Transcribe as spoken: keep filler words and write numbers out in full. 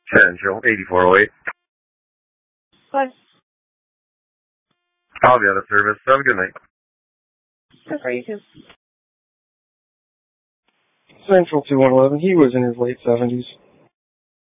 Central, eighty-four oh eight. Hi. I'll be out of service. Have a good night. That's right, you too. Central two one eleven. He was in his late seventies.